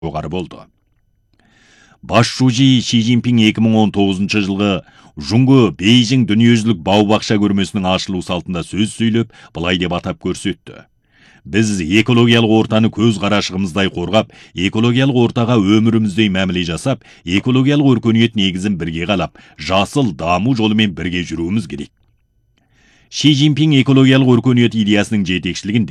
жоғары болды. Баш шужи Ши Цзиньпин 2019 жылғы Жұңғы Бейжің дүниежүзілік бау-бақша көрмесінің ашылу салтында сөз сөйлеп, былай деп атап көрсетті. Біз экологиялық ортаны көз қарашығымыздай қорғап, экологиялық ортаға өміріміздей мәміле жасап, экологиялық өркениет негізін бірге қалап, жасыл даму жолымен бірге жүруіміз керек. Ши Цзиньпин экологиялық өркениет идеясының жетекшілігінде